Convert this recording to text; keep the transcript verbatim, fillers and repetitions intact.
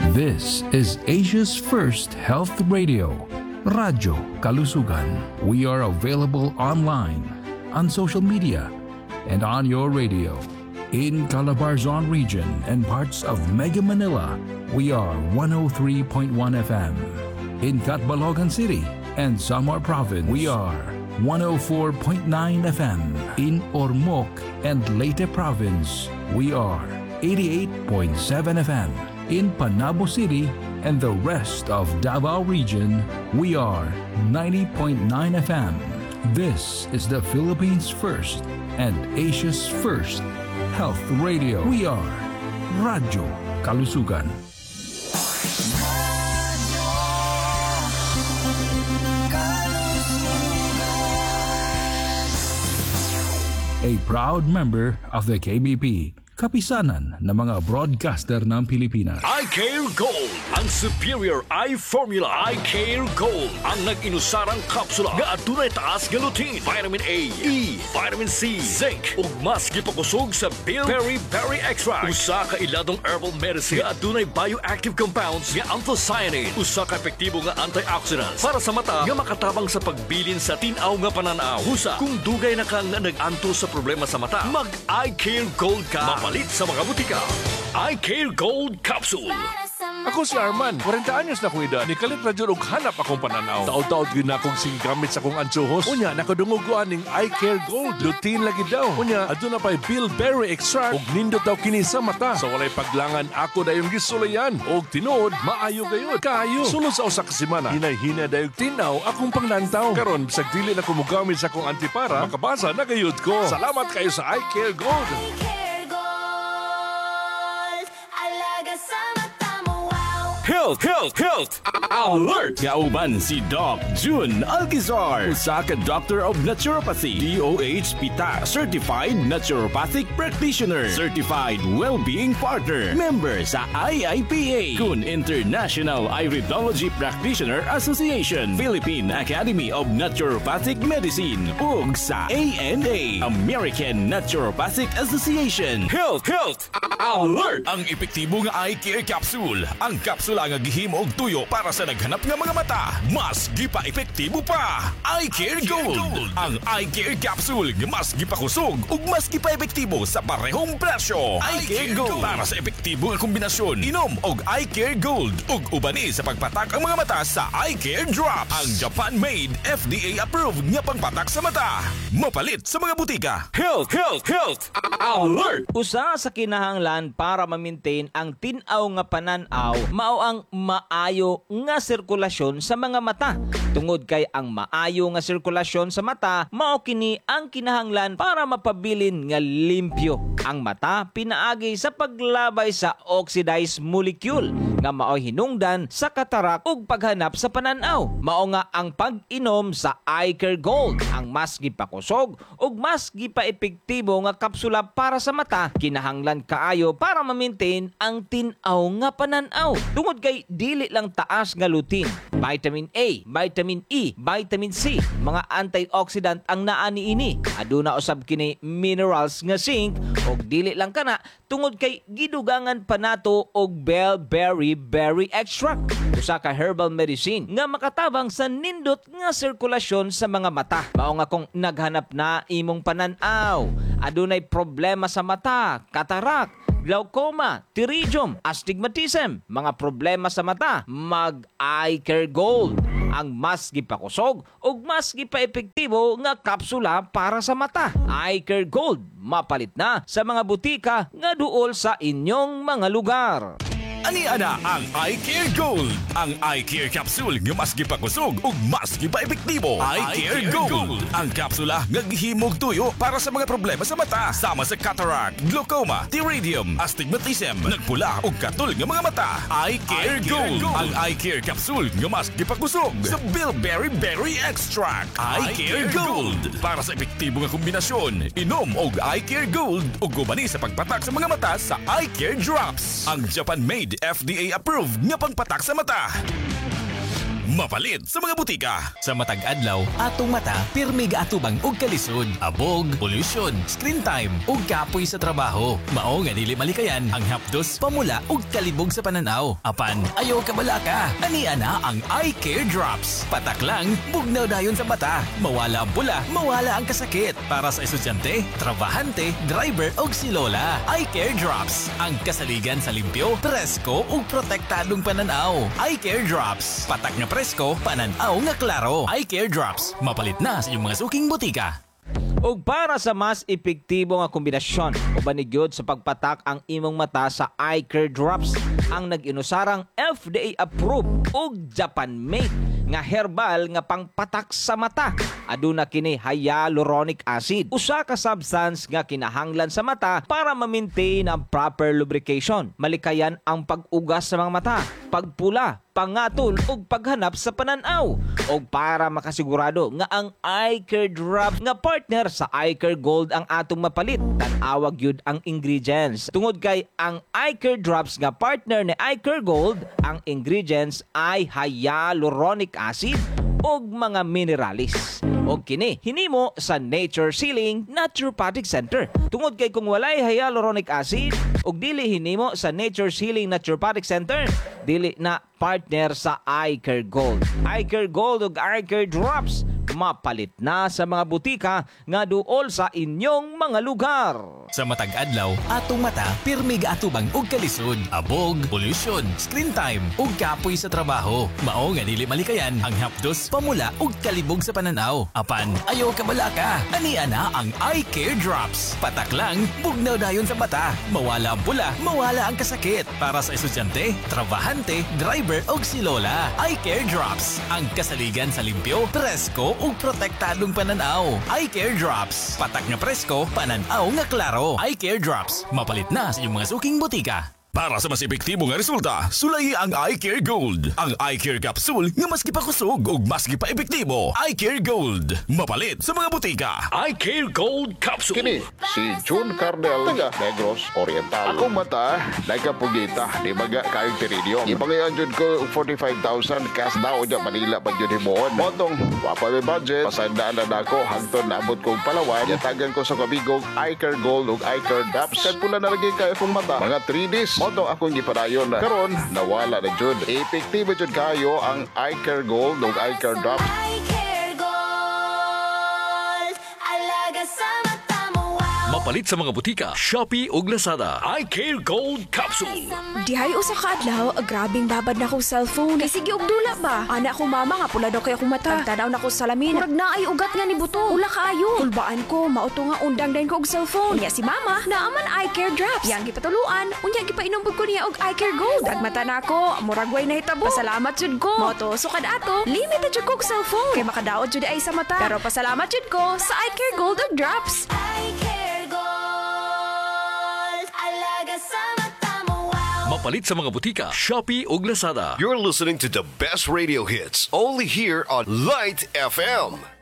This is Asia's first health radio, Radyo Kalusugan. We are available online, on social media, and on your radio. In Calabarzon region and parts of Mega Manila, we are one oh three point one F M. In Catbalogan City and Samar Province, we are one oh four point nine F M. In Ormoc and Leyte Province, we are eighty-eight point seven F M. In Panabo City and the rest of Davao region, we are ninety point nine F M. This is the Philippines' first and Asia's first health radio. We are Radyo Kalusugan. A proud member of the K B P, kapisanan ng mga broadcaster ng Pilipinas. iCare Gold, ang superior eye formula. iCare Gold, ang nag-inusarang kapsula nga adunay taas nga lutein, vitamin A, E, vitamin C, zinc, ug mas gipakusog sa bilberry berry extract. Usa ka iladong herbal medicine nga adunay bioactive compounds nga anthocyanin. Usa ka epektibo nga antioxidants para sa mata nga makatabang sa pagbilin sa tin-aw nga pananaw. Husa, kung dugay na kang nag-anto sa problema sa mata, mag iCare Gold ka. Palit sa mga butika. iCare Gold Capsule. Ako si Arman, forty anyos na kong edad. Nikalit na dyan og hanap akong pananaw. Taod-taod yun na akong singgamit sa akong ansuhos. Unya, nakadungog ko aning iCare Gold. Lutein lagi daw. Unya, adun na pa'y bilberry extract og nindot daw kini sa mata. Sa walay paglangan, ako dayon gisulayan. Og tinuod, maayo gayod. Kaayo. Sulod sa usa ka semana, hinay-hina dayog tinaw akong panglantaw. Karon, bisag dili na kumugamit sa akong antipara, makabasa na gayod ko. Salamat kayo sa iCare Gold. Health, health, health! Alert! Gauban si Doc June Alquizar, usa ka Doctor of Naturopathy, D O H P T A Certified Naturopathic Practitioner, Certified Wellbeing Partner, member sa I I P A, kun International Iridology Practitioner Association, Philippine Academy of Naturopathic Medicine, ug sa A N A, American Naturopathic Association. Health, health! Alert! Ang epektibo nga eye care capsule, ang capsule nga gihimo og tuyo para sa naghanap nga mga mata. Mas gipa epektibo pa. iCare Gold, ang eye care capsule nga mas gipakusog ug mas gipa epektibo sa parehong presyo. iCare Gold para sa epektibo nga kombinasyon. Inom og iCare Gold ug ubani sa pagpatak ang mga mata sa iCare Drops, ang Japan-made F D A approved nga pangpatak sa mata. Mapalit sa mga butika. Health, health, health. Alert! Usa sa kinahanglan para ma-maintain ang tin-aw nga pananaw mao ang maayo nga sirkulasyon sa mga mata. Tungod kay ang maayo nga sirkulasyon sa mata, mao kini ang kinahanglan para mapabilin nga limpyo. Ang mata pinaagi sa paglabay sa oxidized molecule nga mao'y hinungdan sa katarak ug paghanap sa pananaw. Mao nga ang pag-inom sa iCare Gold, ang mas gipakusog ug mas gipaepektibo nga kapsula para sa mata, kinahanglan kaayo para ma-maintain ang tin-aw nga pananaw. Tungod kay dili lang taas nga lutein, vitamin A, vitamin E, vitamin C, mga antioxidant ang naa niini. Aduna usab kini minerals nga zinc ug dili lang kana tungod kay gidugangan pa nato og bilberry berry extract, usa ka herbal medicine nga makatabang sa nindot nga sirkulasyon sa mga mata. Mao nga kung naghanap na imong pananaw, adunay problema sa mata, katarak, glaucoma, pterygium, astigmatism, mga problema sa mata, mag iCare Gold, ang mas gipakusog ug mas gipaepektibo nga kapsula para sa mata. iCare Gold, mapalit na sa mga butika nga duol sa inyong mga lugar. Ani-ana ang iCare Gold, ang iCare Capsule nga mas gipakusog ug mas gipaepektibo. iCare Gold, ang kapsula nga gihimog tuyo para sa mga problema sa mata, sama sa cataract, glaucoma, pterygium, astigmatism, nagpula ug katol nga mga mata. iCare Gold, ang iCare Capsule nga mas gipakusog sa bilberry berry extract. iCare Gold, para sa epektibo nga kombinasyon. Inom og iCare Gold ug gubani sa pagpatak sa mga mata sa iCare Drops, ang Japan-made F D A approved nga pangpatak sa mata. mapalit sa mga butika. Sa matag adlaw, atong mata pirmi gaatubang og kalisod, abog, pollution, screen time ug kapoy sa trabaho. Mao nga dili malikayan ang hapdos, pamula ug kalibog sa pananaw. Apan ayo ka bala ka. Ani ana ang Eye Care Drops. Patak lang, bugnaw dayon sa mata. Mawala ang pula, mawala ang kasakit. Para sa estudyante, trabahante, driver ug si lola. Eye Care Drops. Ang kasaligan sa limpyo, presko ug protektadong pananaw. Eye Care Drops. Patak nga presko, pananaw nga klaro. Eye Care Drops. Mapalit na sa iyong mga suking butika. ug para sa mas epektibo nga kombinasyon o banigyod sa pagpatak ang imong mata sa Eye Care Drops ang nag-inusarang F D A approved ug Japan made nga herbal nga pangpatak sa mata. Aduna kini hyaluronic acid, usa ka substance nga kinahanglan sa mata para ma-maintain ang proper lubrication. Malikayan ang pag-ugas sa mga mata, pagpula, pangatol ug paghanap sa pananaw. O para makasigurado nga ang Eye Care Drops nga partner sa Eye Care Gold ang atong mapalit, tan-awag yun ang ingredients. Tungod kay ang Eye Care Drops nga partner ni Eye Care Gold, ang ingredients ay hyaluronic acid o mga mineralis. O kini hinimo sa Nature Sealing Naturopathic Center. Tungod kay kung walay hyaluronic acid o dili hinimo sa Nature Sealing Naturopathic Center, dili na partner sa Eye Care Gold. Eye Care Gold ug Eye Care Drops mapalit na sa mga butika nga duol sa inyong mga lugar. Sa matag adlaw, atong mata pirmi gaatubang og kalisod, abog, pollution, screen time ug kapoy sa trabaho. Mao nga dili malikayan ang hapdos, pamula ug kalibog sa pananaw. Apan ayo ka bala ka. Ani ana ang Eye Care Drops. Patak lang, bugnaw dayon sa mata. Mawala ang pula, mawala ang kasakit. Para sa estudyante, trabahante, driver ug si lola. Eye Care Drops. Ang kasaligan sa limpyo, presko ug protektadong pananaw. Eye Care Drops. Patak nga presko, pananaw nga klaro. Eye Care Drops. Mapalit na sa iyong mga suking butika. Para sa mas epektibo nga resulta, sulayi ang Eye Care Gold. Ang Eye Care Capsule nga mas gipakusog ug mas gipaepektibo. Eye Care Gold. Mapalit sa mga butika. Eye Care Gold Capsule. Kini si June Cardel, taga Negros Oriental. Akong mata, nagkapugita, di baga kayong teridium. Ibangayan jud ko forty-five thousand cash daw dyan Manila pa jud himoon. Motong, wapa may budget, pasandaan na nako, hangtod naabot kong Palawan, yatagan ko sa kabigong Eye Care Gold ug Eye Care Drops. Kad pula na lagi kayo akong mata, mga three days. Motong akong gipadayon na. Karon, nawala na jud. Epektibo jud kayo ang Eye Care Gold ug Eye Care Drops. Eye Care Gold, alaga sa mata mo, wow. Mapalit sa mga butika, Shopee ug Lazada. Eye Care Gold Capsule. Dihay usa ka adlaw, grabing babad na akong cellphone. Kay sige og dula ba? Ana akong mama nga pula daw kay akong mata. Tanaw na ko sa salamin. Murag na ay ugat nga ni buto. Ula kaayo. Kulbaan ko, mauto nga undang dayon ko og cellphone. Unya si mama, naaman Eye Care Drops. Yang gipatuluan, unya gipainom pud ko niya og Eye Care Gold. Dagmata na ako, murag way nahitabo. Pasalamat jud ko. Moto sukad ato, limited jud ko og cellphone. Kay makadaot jud ay sa mata. Pero pasalamat jud ko sa Eye Care Gold ug Drops. Eye Care Gold, alaga sa mata mo, wow. Mapalit sa mga butika, Shopee ug Lazada. You're listening to the best radio hits only here on Light F M.